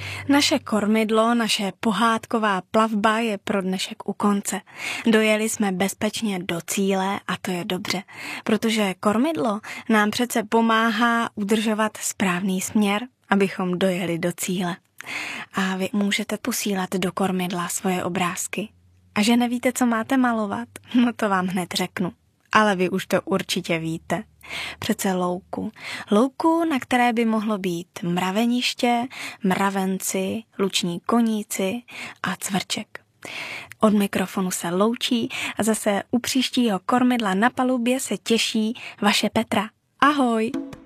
Naše kormidlo, naše pohádková plavba je pro dnešek u konce. Dojeli jsme bezpečně do cíle a to je dobře, protože kormidlo nám přece pomáhá udržovat správný směr, abychom dojeli do cíle. A vy můžete posílat do kormidla svoje obrázky. A že nevíte, co máte malovat, no to vám hned řeknu. Ale vy už to určitě víte. Přece louku. Louku, na které by mohlo být mraveniště, mravenci, luční koníci a cvrček. Od mikrofonu se loučí a zase u příštího kormidla na palubě se těší vaše Petra. Ahoj!